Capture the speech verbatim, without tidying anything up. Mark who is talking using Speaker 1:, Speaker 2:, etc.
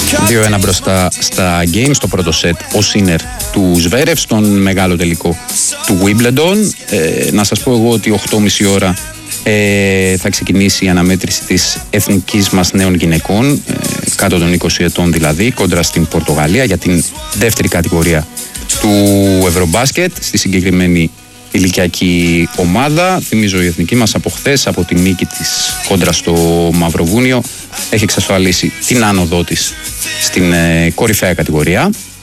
Speaker 1: δύο ένα μπροστά στα games, στο πρώτο σετ ο Σίνερ του Ζβέρεφ στον μεγάλο τελικό του Wimbledon. Ε, να σας πω εγώ ότι οκτώ και μισή ώρα ε, θα ξεκινήσει η αναμέτρηση της εθνικής μας νέων γυναικών, ε, κάτω των είκοσι ετών δηλαδή, κόντρα στην Πορτογαλία για την δεύτερη κατηγορία του Ευρωμπάσκετ στη συγκεκριμένη ηλικιακή ομάδα. Θυμίζω η εθνική μας από χθες, από τη νίκη της κόντρα στο Μαυροβούνιο, έχει εξασφαλίσει την άνοδό της στην ε, κορυφαία κατηγορία.